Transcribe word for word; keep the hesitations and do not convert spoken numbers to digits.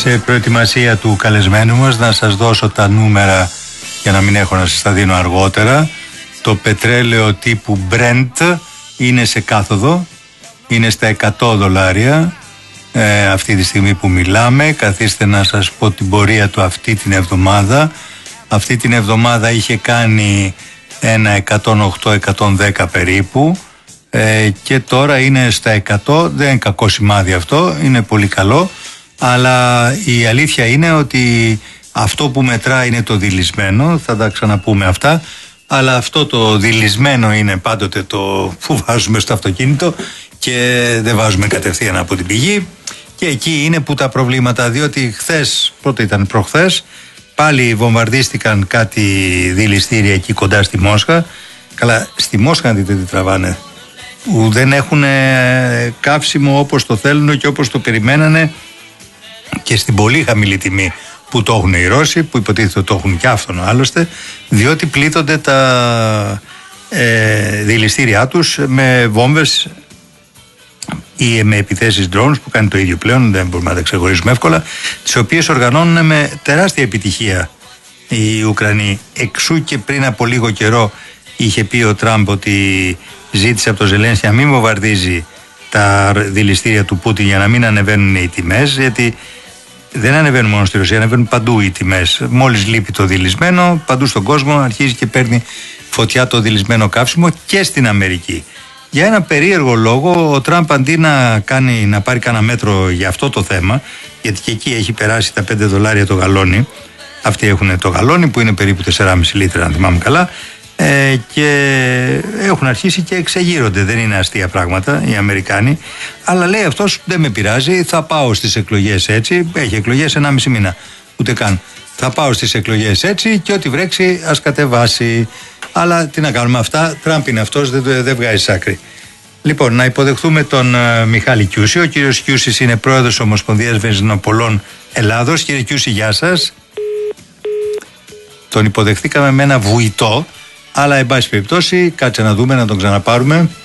Σε προετοιμασία του καλεσμένου μας να σας δώσω τα νούμερα για να μην έχω να σας τα δίνω αργότερα. Το πετρέλαιο τύπου Brent είναι σε κάθοδο, είναι στα εκατό δολάρια ε, αυτή τη στιγμή που μιλάμε. Καθίστε να σας πω την πορεία του αυτή την εβδομάδα. Αυτή την εβδομάδα είχε κάνει ένα εκατόν οκτώ εκατόν δέκα περίπου ε, και τώρα είναι στα εκατό. Δεν είναι κακό σημάδι αυτό, είναι πολύ καλό, αλλά η αλήθεια είναι ότι αυτό που μετρά είναι το δειλισμένο, θα τα ξαναπούμε αυτά, αλλά αυτό το δειλισμένο είναι πάντοτε το που βάζουμε στο αυτοκίνητο και δεν βάζουμε κατευθείαν από την πηγή, και εκεί είναι που τα προβλήματα, διότι χθες, πρώτα ήταν προχθές, πάλι βομβαρδίστηκαν κάτι δειλιστήρια εκεί κοντά στη Μόσχα. Καλά, στη Μόσχα να δείτε τι τραβάνε, που δεν έχουν καύσιμο όπως το θέλουν και όπως το περιμένανε και στην πολύ χαμηλή τιμή που το έχουν οι Ρώσοι, που υποτίθεται το έχουν και αυτόν άλλωστε, διότι πλήττονται τα ε, δειλιστήριά τους με βόμβες ή με επιθέσεις drones, που κάνει το ίδιο πλέον, δεν μπορούμε να τα ξεχωρίσουμε εύκολα, τις οποίες οργανώνουν με τεράστια επιτυχία οι Ουκρανοί. Εξού και πριν από λίγο καιρό είχε πει ο Τραμπ ότι ζήτησε από τον Ζελένσκι να μην βομβαρδίζει τα δειλιστήρια του Πούτιν για να μην ανεβαίνουν οι τιμές, γιατί δεν ανεβαίνουν μόνο στη Ρωσία, ανεβαίνουν παντού οι τιμές. Μόλις λείπει το δειλισμένο, παντού στον κόσμο αρχίζει και παίρνει φωτιά το δειλισμένο καύσιμο, και στην Αμερική. Για ένα περίεργο λόγο, ο Τραμπ αντί να, κάνει, να πάρει κανένα μέτρο για αυτό το θέμα, γιατί και εκεί έχει περάσει τα πέντε δολάρια το γαλόνι, αυτοί έχουν το γαλόνι που είναι περίπου τέσσερα κόμμα πέντε λίτρα, αν θυμάμαι καλά, ε, και έχουν αρχίσει και εξεγείρονται. Δεν είναι αστεία πράγματα οι Αμερικάνοι, αλλά λέει αυτός, δεν με πειράζει, θα πάω στις εκλογές έτσι. Έχει εκλογές ενάμιση μήνα, ούτε καν. Θα πάω στις εκλογές έτσι και ό,τι βρέξει ας κατεβάσει. Αλλά τι να κάνουμε, αυτά, Τραμπ είναι αυτός, δεν, δεν βγάζει άκρη. Λοιπόν, να υποδεχθούμε τον uh, Μιχάλη Κιούση. Ο κύριος Κιούσης είναι πρόεδρος Ομοσπονδίας Βενζινοπολών Ελλάδος. Κύριε Κιούση, γεια σας. Τον υποδεχθήκαμε με ένα βουητό, αλλά εν πάση περιπτώσει, κάτσε να δούμε, να τον ξαναπάρουμε.